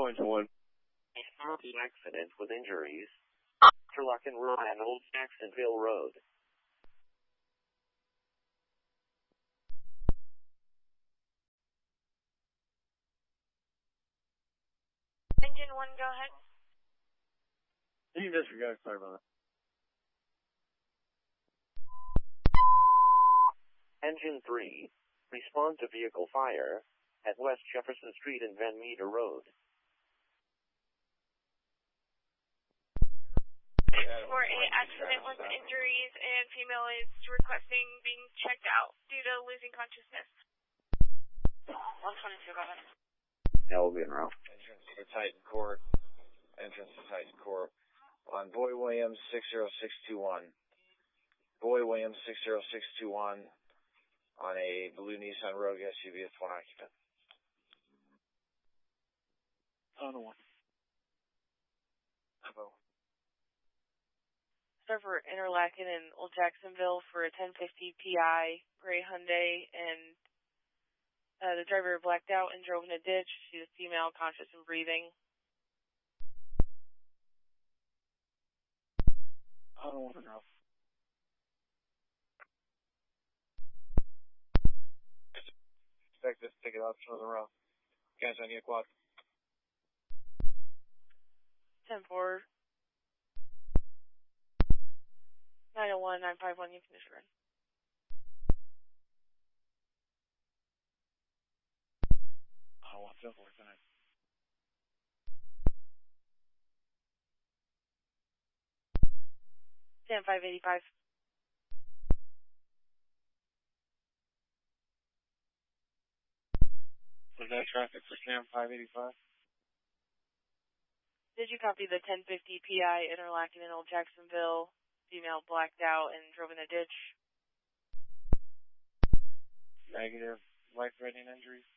going to one. Accident with injuries. Interlaken Road and Old Jacksonville Road. Engine 1, go ahead. You can disregard, sorry about that. Engine 3, respond to vehicle fire at West Jefferson Street and Van Meter Road. For a accident with injuries and female is requesting being checked out due to losing consciousness. 122, go ahead. Yeah, we'll be in route. Entrance to Titan Court. Entrance to Titan Court. On Boy Williams 60621. Boy Williams 60621 on a blue Nissan Rogue SUV with one occupant. On one. Hello. Start for Interlaken and Old Jacksonville for a 1050 PI, gray Hyundai, and the driver blacked out and drove in a ditch. She's a female, conscious and breathing. I don't want to know. Expect this ticket option on the route. Guys, I need a quad. 10-4. 901, 951, you finish run. I want to for tonight. Sam 585. Was that traffic for Sam 585? Did you copy the 1050 PI, Interlaken and Old Jacksonville? Female blacked out and drove in a ditch. Negative. Life-threatening injuries?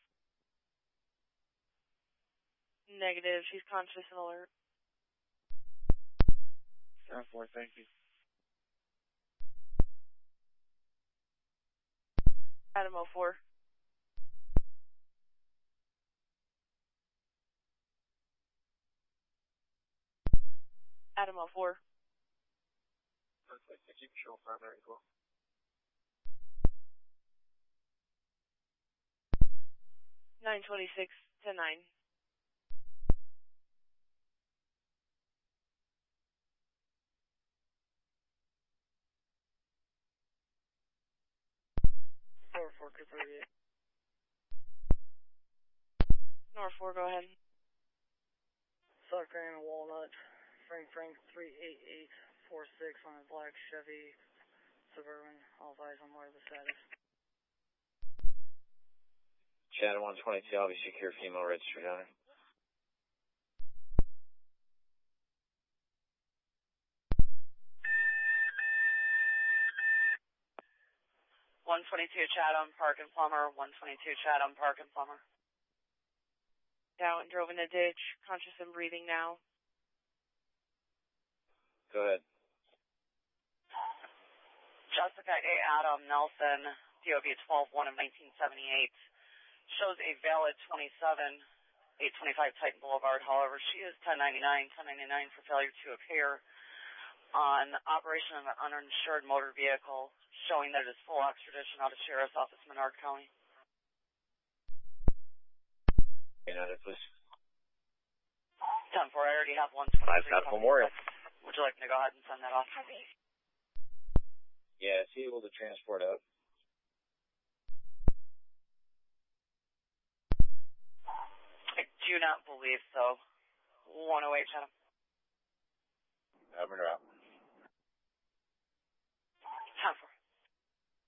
Negative. She's conscious and alert. 10-4, thank you. Adam 04. Adam 04. Perfect. Keep show primary as well. Nine 26 to 9. North 4, Cooper 38. North 4, go ahead. Sucker and Walnut. Frank 38846 on a black Chevy Suburban. All eyes on where the status. Chad 122, I'll be secure female registered owner. Chatham, Park and Plummer. 122 Chatham, Park and Plummer. Out and drove in a ditch, conscious and breathing now. Go ahead. Jessica A. Adam Nelson, DOB 12-1 of 1978, shows a valid 825 Titan Boulevard. However, she is 1099 for failure to appear on operation of an uninsured motor vehicle, showing that it is full extradition out of Sheriff's Office, Menard County. United, please. 10-4, I already have 123. I've got Memorial. Would you like me to go ahead and send that off? Yeah, is he able to transport out? I do not believe so. 108 Chatham. Have her out.